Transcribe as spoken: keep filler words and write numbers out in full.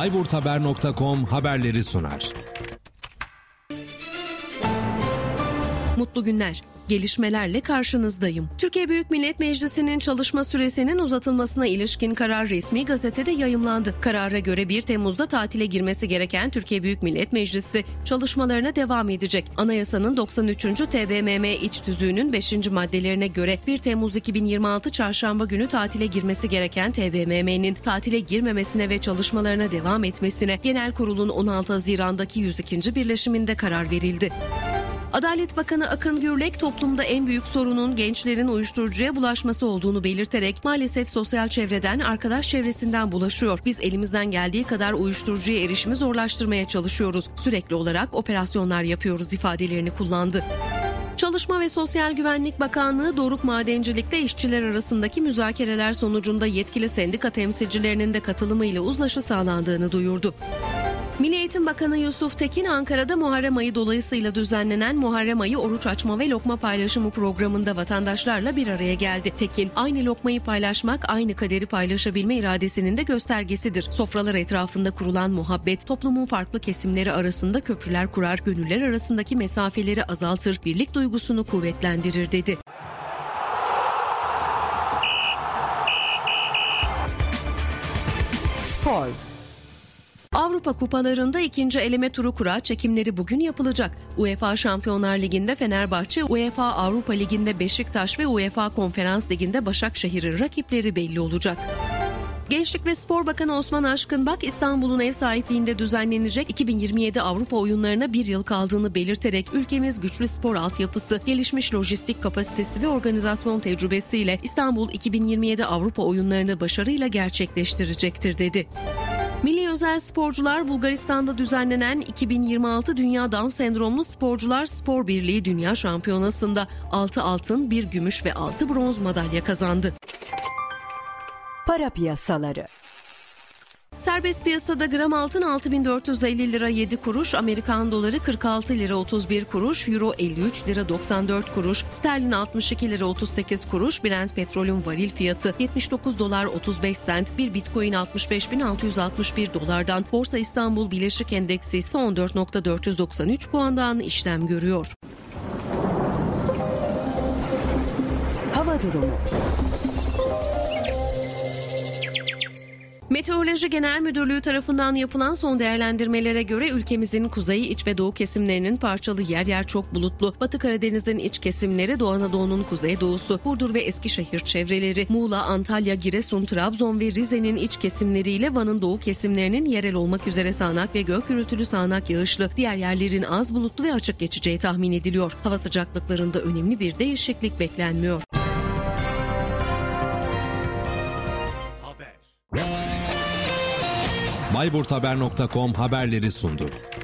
bayburthaber nokta com haberleri sunar. Mutlu günler. Gelişmelerle karşınızdayım. Türkiye Büyük Millet Meclisi'nin çalışma süresinin uzatılmasına ilişkin karar resmi gazetede yayımlandı. Karara göre bir Temmuz'da tatile girmesi gereken Türkiye Büyük Millet Meclisi çalışmalarına devam edecek. Anayasanın doksan üçüncü T B M M iç tüzüğünün beşinci maddelerine göre bir Temmuz iki bin yirmi altı Çarşamba günü tatile girmesi gereken T B M M'nin tatile girmemesine ve çalışmalarına devam etmesine Genel Kurul'un on altı Haziran'daki yüz ikinci birleşiminde karar verildi. Adalet Bakanı Akın Gürlek toplumda en büyük sorunun gençlerin uyuşturucuya bulaşması olduğunu belirterek maalesef sosyal çevreden, arkadaş çevresinden bulaşıyor. Biz elimizden geldiği kadar uyuşturucuya erişimi zorlaştırmaya çalışıyoruz. Sürekli olarak operasyonlar yapıyoruz ifadelerini kullandı. Çalışma ve Sosyal Güvenlik Bakanlığı Doruk Madencilik'te işçiler arasındaki müzakereler sonucunda yetkili sendika temsilcilerinin de katılımıyla uzlaşı sağlandığını duyurdu. Milli Eğitim Bakanı Yusuf Tekin, Ankara'da Muharrem ayı dolayısıyla düzenlenen Muharrem ayı oruç açma ve lokma paylaşımı programında vatandaşlarla bir araya geldi. Tekin, aynı lokmayı paylaşmak, aynı kaderi paylaşabilme iradesinin de göstergesidir. Sofralar etrafında kurulan muhabbet, toplumun farklı kesimleri arasında köprüler kurar, gönüller arasındaki mesafeleri azaltır, birlik duygusunu kuvvetlendirir dedi. Spor. Avrupa Kupalarında ikinci eleme turu kura çekimleri bugün yapılacak. UEFA Şampiyonlar Ligi'nde Fenerbahçe, UEFA Avrupa Ligi'nde Beşiktaş ve UEFA Konferans Ligi'nde Başakşehir'in rakipleri belli olacak. Gençlik ve Spor Bakanı Osman Aşkınbak, İstanbul'un ev sahipliğinde düzenlenecek iki bin yirmi yedi Avrupa Oyunlarına bir yıl kaldığını belirterek ülkemiz güçlü spor altyapısı, gelişmiş lojistik kapasitesi ve organizasyon tecrübesiyle İstanbul iki bin yirmi yedi Avrupa Oyunlarını başarıyla gerçekleştirecektir dedi. Milli özel sporcular Bulgaristan'da düzenlenen iki bin yirmi altı Dünya Down Sendromlu Sporcular Spor Birliği Dünya Şampiyonası'nda altı altın, bir gümüş ve altı bronz madalya kazandı. Para piyasaları. Serbest piyasada gram altın altı bin dört yüz elli lira yedi kuruş, Amerikan doları kırk altı lira otuz bir kuruş, euro elli üç lira doksan dört kuruş, sterlin altmış iki lira otuz sekiz kuruş, Brent petrolün varil fiyatı yetmiş dokuz dolar otuz beş sent, bir bitcoin altmış beş bin altı yüz altmış bir dolardan, Borsa İstanbul Birleşik Endeksi ise on dört bin dört yüz doksan üç puandan işlem görüyor. Hava durumu. Meteoroloji Genel Müdürlüğü tarafından yapılan son değerlendirmelere göre ülkemizin kuzey, iç ve doğu kesimlerinin parçalı yer yer çok bulutlu, Batı Karadeniz'in iç kesimleri, Doğu Anadolu'nun kuzeydoğusu, Burdur ve Eskişehir çevreleri, Muğla, Antalya, Giresun, Trabzon ve Rize'nin iç kesimleriyle Van'ın doğu kesimlerinin yerel olmak üzere sağanak ve gök gürültülü sağanak yağışlı, diğer yerlerin az bulutlu ve açık geçeceği tahmin ediliyor. Hava sıcaklıklarında önemli bir değişiklik beklenmiyor. bayburthaber nokta com haberleri sundu.